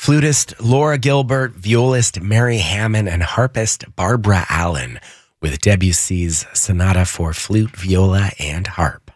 flutist Laura Gilbert, violist Mary Hammond, and harpist Barbara Allen with Debussy's Sonata for Flute, Viola, and Harp.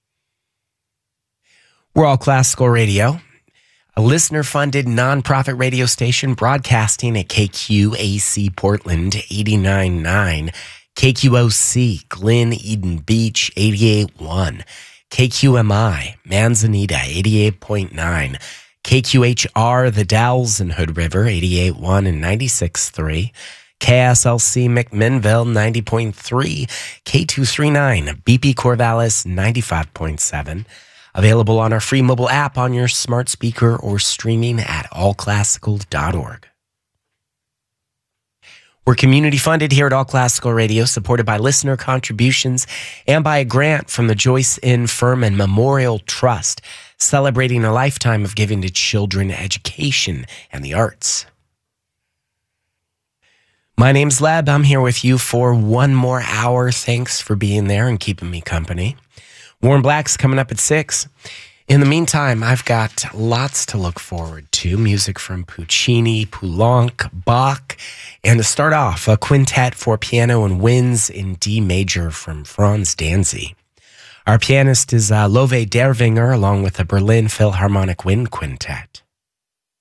We're All Classical Radio, a listener-funded nonprofit radio station broadcasting at KQAC Portland 89.9, KQOC Glen Eden Beach 88.1, KQMI Manzanita 88.9, KQHR The Dalles and Hood River 88.1 and 96.3, KSLC McMinnville 90.3, K239 BP Corvallis 95.7, available on our free mobile app on your smart speaker or streaming at allclassical.org. We're community funded here at All Classical Radio, supported by listener contributions and by a grant from the Joyce N. Furman Memorial Trust, celebrating a lifetime of giving to children education and the arts. My name's Leb. I'm here with you for one more hour. Thanks for being there and keeping me company. Warren Black's coming up at 6. In the meantime, I've got lots to look forward to. Music from Puccini, Poulenc, Bach, and to start off, a quintet for piano and winds in D major from Franz Danzy. Our pianist is Love Dervinger, along with the Berlin Philharmonic Wind Quintet.